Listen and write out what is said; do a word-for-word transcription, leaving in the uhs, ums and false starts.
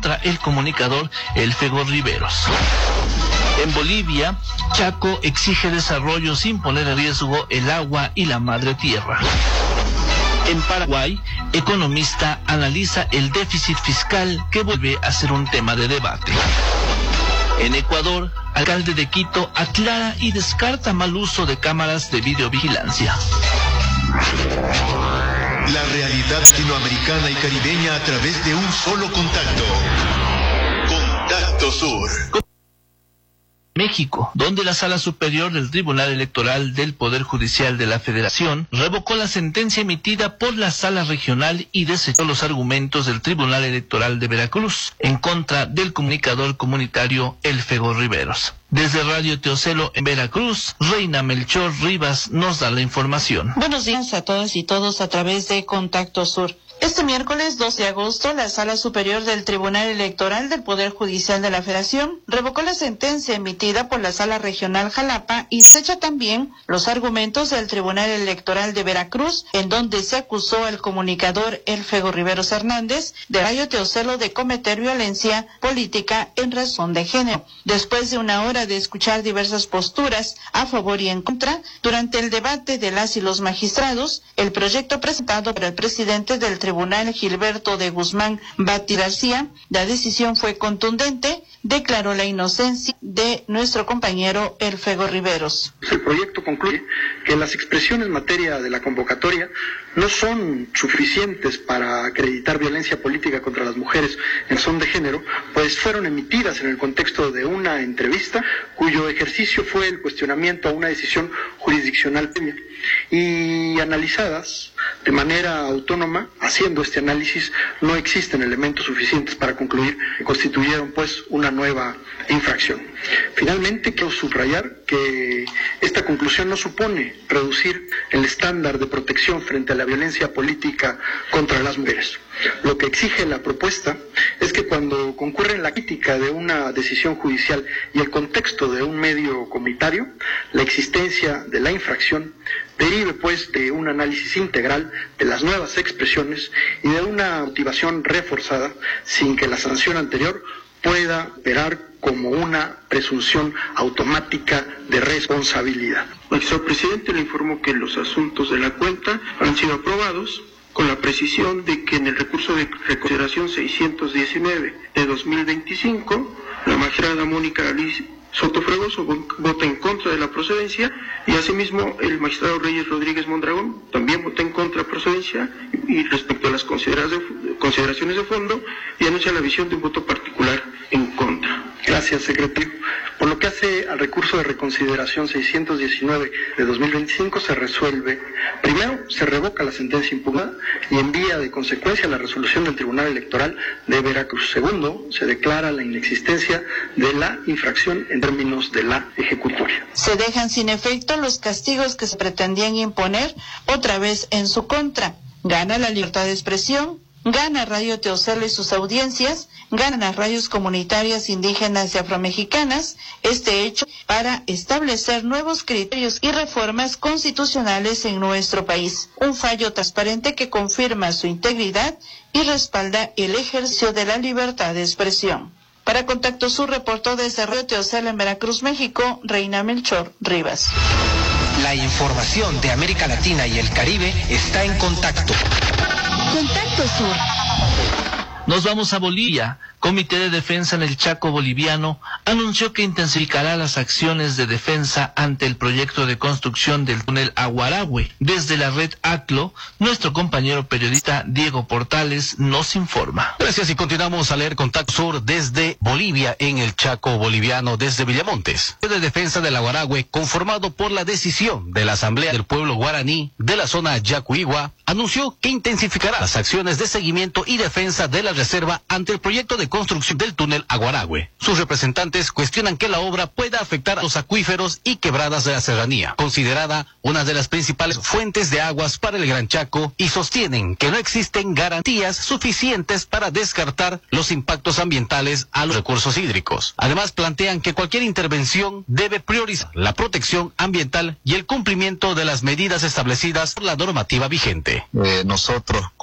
contra el comunicador Elfego Riveros. En Bolivia, Chaco exige desarrollo sin poner en riesgo el agua y la madre tierra. En Paraguay, economista analiza el déficit fiscal que vuelve a ser un tema de debate. En Ecuador, alcalde de Quito aclara y descarta mal uso de cámaras de videovigilancia. La realidad latinoamericana y caribeña a través de un solo contacto. Contacto Sur. México, donde la Sala Superior del Tribunal Electoral del Poder Judicial de la Federación revocó la sentencia emitida por la Sala Regional y desechó los argumentos del Tribunal Electoral de Veracruz en contra del comunicador comunitario Elfego Riveros. Desde Radio Teocelo en Veracruz, Reina Melchor Rivas nos da la información. Buenos días a todas y todos a través de Contacto Sur. Este miércoles dos de agosto, la Sala Superior del Tribunal Electoral del Poder Judicial de la Federación revocó la sentencia emitida por la Sala Regional Jalapa y desecha también los argumentos del Tribunal Electoral de Veracruz, en donde se acusó al comunicador Elfego Riveros Hernández de Radio Teocelo de cometer violencia política en razón de género. Después de una hora de escuchar diversas posturas a favor y en contra, durante el debate de las y los magistrados, el proyecto presentado por el presidente del Tribunal Gilberto de Guzmán Bati García, la decisión fue contundente, declaró la inocencia de nuestro compañero Elfego Riveros. El proyecto concluye que las expresiones en materia de la convocatoria no son suficientes para acreditar violencia política contra las mujeres en razón de género, pues fueron emitidas en el contexto de una entrevista cuyo ejercicio fue el cuestionamiento a una decisión jurisdiccional previa y analizadas de manera autónoma. Haciendo este análisis, no existen elementos suficientes para concluir que constituyeron pues una nueva infracción. Finalmente, quiero subrayar que esta conclusión no supone reducir el estándar de protección frente a la violencia política contra las mujeres. Lo que exige la propuesta es que cuando concurre la crítica de una decisión judicial y el contexto de un medio comunitario, la existencia de la infracción derive pues de un análisis integral de las nuevas expresiones y de una motivación reforzada sin que la sanción anterior pueda operar como una presunción automática de responsabilidad. Magistrado presidente, le informo que los asuntos de la cuenta han sido aprobados con la precisión de que en el recurso de reconsideración seiscientos diecinueve de dos mil veinticinco, la magistrada Mónica Alice Soto Fregoso vota en contra de la procedencia y asimismo el magistrado Reyes Rodríguez Mondragón también vota en contra de la procedencia y, y respecto a las consideraciones de fondo y anuncia la visión de un voto particular en contra. Gracias, secretario. Por lo que hace al recurso de reconsideración seiscientos diecinueve de dos mil veinticinco, se resuelve: primero, se revoca la sentencia impugnada y envía de consecuencia la resolución del Tribunal Electoral de Veracruz. Segundo, se declara la inexistencia de la infracción en términos de la ejecutoria. Se dejan sin efecto los castigos que se pretendían imponer otra vez en su contra. Gana la libertad de expresión, gana Radio Teocelo y sus audiencias, ganan las radios comunitarias indígenas y afromexicanas, este hecho para establecer nuevos criterios y reformas constitucionales en nuestro país. Un fallo transparente que confirma su integridad y respalda el ejercicio de la libertad de expresión. Para Contacto Sur, reportó desde Radio Teocelo en Veracruz, México, Reina Melchor Rivas. La información de América Latina y el Caribe está en Contacto. Contacto Sur. Nos vamos a Bolivia. Comité de Defensa en el Chaco boliviano anunció que intensificará las acciones de defensa ante el proyecto de construcción del túnel Aguaragüe. Desde la red ACLO, nuestro compañero periodista Diego Portales nos informa. Gracias, y continuamos a leer Contacto Sur desde Bolivia, en el Chaco boliviano, desde Villamontes. El Comité de Defensa del Aguaragüe, conformado por la decisión de la Asamblea del Pueblo Guaraní de la zona Yacuigua, anunció que intensificará las acciones de seguimiento y defensa de la reserva ante el proyecto de construcción del túnel Aguaragüe. Sus representantes cuestionan que la obra pueda afectar a los acuíferos y quebradas de la serranía, considerada una de las principales fuentes de aguas para el Gran Chaco, y sostienen que no existen garantías suficientes para descartar los impactos ambientales a los recursos hídricos. Además, plantean que cualquier intervención debe priorizar la protección ambiental y el cumplimiento de las medidas establecidas por la normativa vigente. Eh, nosotros